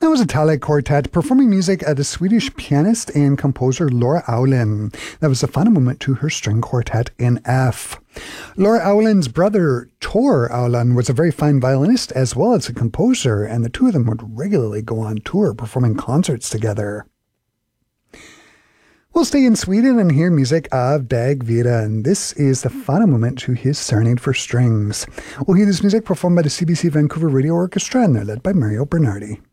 That was a Tale Quartet performing music at the Swedish pianist and composer Laura Aulin. That was the final movement to her string quartet in F. Laura Aulin's brother, Tor Aulin, was a very fine violinist as well as a composer, and the two of them would regularly go on tour performing concerts together. We'll stay in Sweden and hear music of Dag Vira, and this is the final movement to his Serenade for Strings. We'll hear this music performed by the CBC Vancouver Radio Orchestra, and they're led by Mario Bernardi.